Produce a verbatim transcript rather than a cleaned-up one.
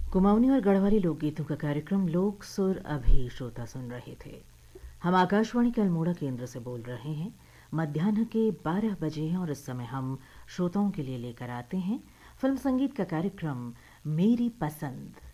कुमाऊनी और गढ़वाली लोकगीतों का कार्यक्रम लोक सुर अभी श्रोता सुन रहे थे। हम आकाशवाणी के अल्मोड़ा केंद्र से बोल रहे हैं। मध्याह्न के बारह बजे हैं और इस समय हम श्रोताओं के लिए लेकर आते हैं फिल्म संगीत का कार्यक्रम मेरी पसंद।